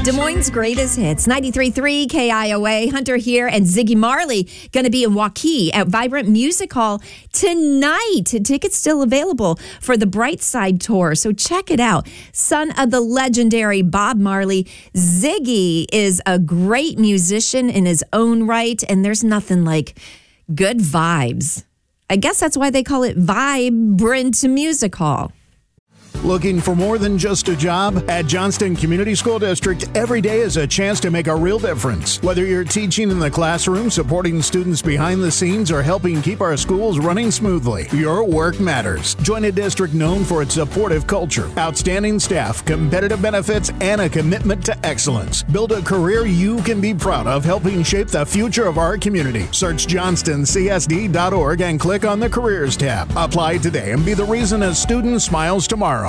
Des Moines' greatest hits, 93.3 KIOA. Hunter here and Ziggy Marley going to be in Waukee at Vibrant Music Hall tonight. Tickets still available for the Bright Side Tour, so check it out. Son of the legendary Bob Marley, Ziggy is a great musician in his own right, and there's nothing like good vibes. I guess that's why they call it Vibrant Music Hall. Looking for more than just a job? At Johnston Community School District, every day is a chance to make a real difference. Whether you're teaching in the classroom, supporting students behind the scenes, or helping keep our schools running smoothly, your work matters. Join a district known for its supportive culture, outstanding staff, competitive benefits, and a commitment to excellence. Build a career you can be proud of, helping shape the future of our community. Search johnstoncsd.org and click on the Careers tab. Apply today and be the reason a student smiles tomorrow.